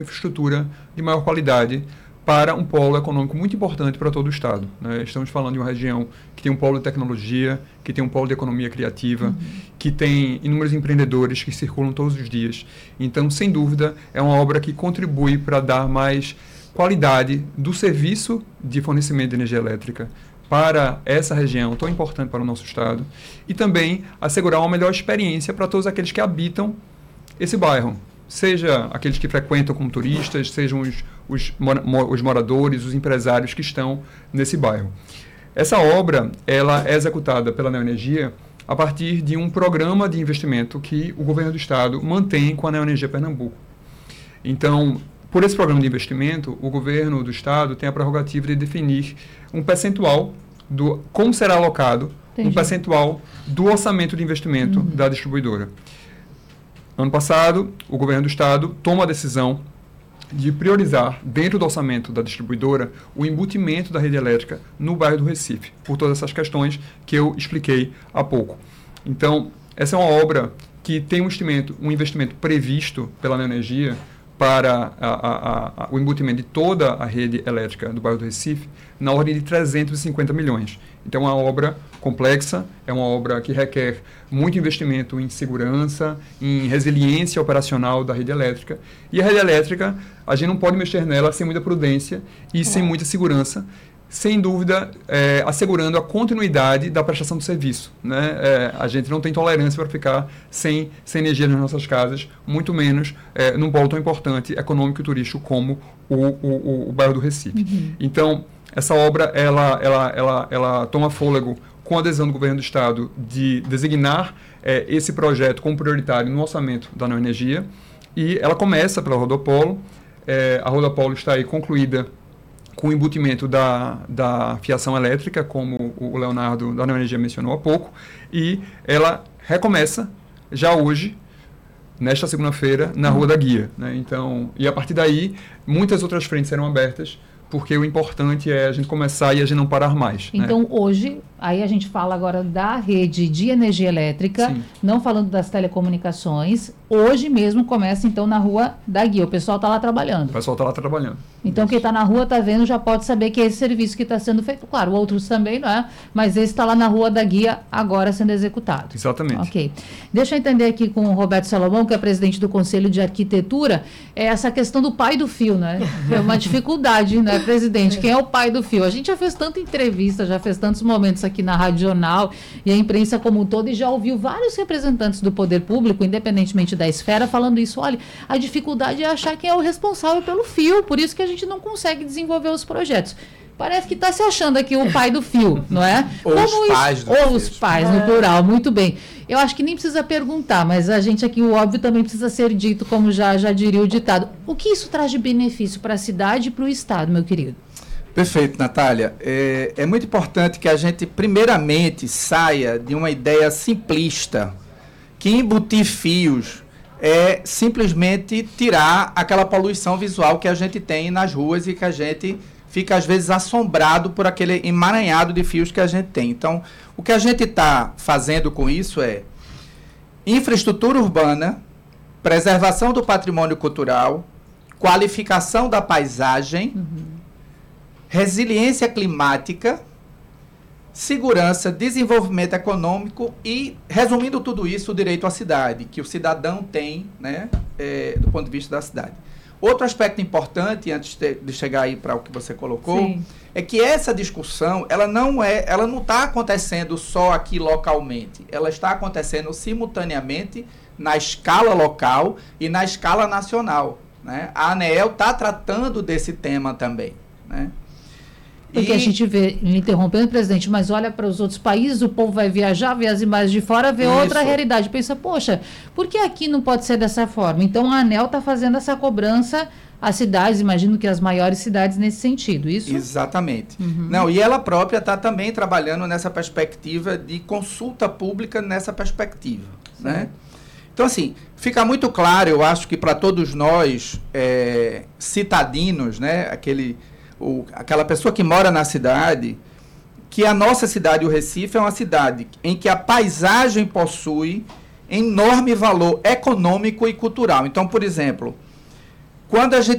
infraestrutura de maior qualidade para um polo econômico muito importante para todo o Estado, né? Estamos falando de uma região que tem um polo de tecnologia, que tem um polo de economia criativa, que tem inúmeros empreendedores que circulam todos os dias. Então, sem dúvida, é uma obra que contribui para dar mais qualidade do serviço de fornecimento de energia elétrica para essa região tão importante para o nosso Estado e também assegurar uma melhor experiência para todos aqueles que habitam esse bairro, seja aqueles que frequentam como turistas, sejam os moradores, os empresários que estão nesse bairro. Essa obra ela é executada pela Neoenergia a partir de um programa de investimento que o governo do Estado mantém com a Neoenergia Pernambuco. Então, por esse programa de investimento, o governo do Estado tem a prerrogativa de definir um percentual do como será alocado, um percentual do orçamento de investimento da distribuidora. Ano passado, o governo do Estado toma a decisão de priorizar, dentro do orçamento da distribuidora, o embutimento da rede elétrica no bairro do Recife, por todas essas questões que eu expliquei há pouco. Então, essa é uma obra que tem um investimento previsto pela Neoenergia para o embutimento de toda a rede elétrica do bairro do Recife, na ordem de 350 milhões. Então, é uma obra complexa, é uma obra que requer muito investimento em segurança, em resiliência operacional da rede elétrica. E a rede elétrica, a gente não pode mexer nela sem muita prudência e sem muita segurança, sem dúvida, assegurando a continuidade da prestação do serviço, né? A gente não tem tolerância para ficar sem energia nas nossas casas, muito menos num polo tão importante, econômico e turístico como o bairro do Recife. Então, essa obra ela toma fôlego com a adesão do governo do Estado de designar esse projeto como prioritário no orçamento da Neoenergia, e ela começa pela Rodopolo. A Rodopolo está aí concluída com o embutimento da fiação elétrica, como o Leonardo da Neoenergia mencionou há pouco, e ela recomeça já hoje, nesta segunda-feira, na Rua da Guia, né? Então, e a partir daí, muitas outras frentes serão abertas, porque o importante é a gente começar e a gente não parar mais. Então, né? Hoje, aí a gente fala agora da rede de energia elétrica, Sim. Não falando das telecomunicações. Hoje mesmo começa, então, na Rua da Guia. O pessoal está lá trabalhando. O pessoal está lá trabalhando. Então, quem está na rua, está vendo, já pode saber que é esse serviço que está sendo feito. Claro, outros também, não é? Mas esse está lá na Rua da Guia, agora sendo executado. Exatamente. Ok. Deixa eu entender aqui com o Roberto Salomão, que é presidente do Conselho de Arquitetura, essa questão do pai do fio, né? É uma dificuldade, né, presidente? Quem é o pai do fio? A gente já fez tanta entrevista, já fez tantos momentos aqui na Rádio Jornal e a imprensa como um todo, e já ouviu vários representantes do poder público, independentemente da esfera, falando isso. Olha, a dificuldade é achar quem é o responsável pelo fio, por isso que a gente não consegue desenvolver os projetos. Parece que está se achando aqui o pai do fio, não é? Ou os pais do fio. Ou os pais, no plural, muito bem. Eu acho que nem precisa perguntar, mas a gente aqui, o óbvio também precisa ser dito, como já diria o ditado. O que isso traz de benefício para a cidade e para o Estado, meu querido? Perfeito, Natália. É muito importante que a gente, primeiramente, saia de uma ideia simplista, que embutir fios é simplesmente tirar aquela poluição visual que a gente tem nas ruas e que a gente fica, às vezes, assombrado por aquele emaranhado de fios que a gente tem. Então, o que a gente está fazendo com isso é infraestrutura urbana, preservação do patrimônio cultural, qualificação da paisagem, resiliência climática, segurança, desenvolvimento econômico e, resumindo tudo isso, o direito à cidade, que o cidadão tem, né, do ponto de vista da cidade. Outro aspecto importante, antes de chegar aí para o que você colocou, Sim. é que essa discussão, ela não está acontecendo só aqui localmente, ela está acontecendo simultaneamente na escala local e na escala nacional, né? A ANEEL está tratando desse tema também, né? Porque a gente vê, me interrompendo, presidente, mas olha para os outros países, o povo vai viajar, vê as imagens de fora, vê outra realidade. Pensa, poxa, por que aqui não pode ser dessa forma? Então, a ANEEL está fazendo essa cobrança às cidades, imagino que as maiores cidades nesse sentido, isso? Exatamente. Não, e ela própria está também trabalhando nessa perspectiva de consulta pública nessa perspectiva, né? Então, assim, fica muito claro, eu acho que para todos nós, citadinos, né, aquela pessoa que mora na cidade, que a nossa cidade, o Recife, é uma cidade em que a paisagem possui enorme valor econômico e cultural. Então, por exemplo, quando a gente